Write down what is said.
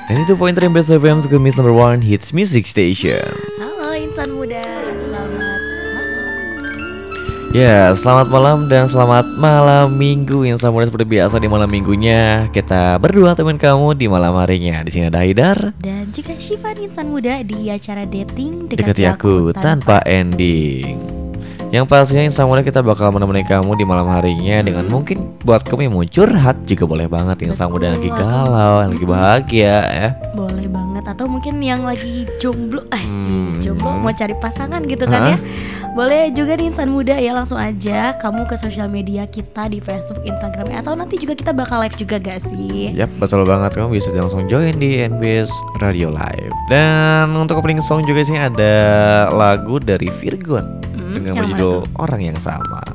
Dan itu Pointer yang Best FM Segemis number one hits music station. Halo insan muda, selamat malam. Ya, selamat malam dan selamat malam minggu insan muda. Seperti biasa di malam minggunya kita berdua teman kamu di malam harinya. Di sini ada Haidar Dan juga Syifa insan muda di acara dating Dekati Aku Tanpa Ending. Yang pastinya insan muda kita bakal menemani kamu di malam harinya dengan mungkin buat kamu yang mau curhat juga boleh banget. Insan muda yang lagi galau, yang lagi bahagia ya. Boleh banget. Atau mungkin yang lagi jomblo jomblo mau cari pasangan gitu kan ya. Boleh juga nih insan muda ya, langsung aja kamu ke sosial media kita di Facebook, Instagram, atau nanti juga kita bakal live juga gak sih? Yap, betul banget. Kamu bisa langsung join di NBS Radio Live. Dan untuk opening song juga sih ada lagu dari Virgon dengan yang berjudul Orang Yang Sama.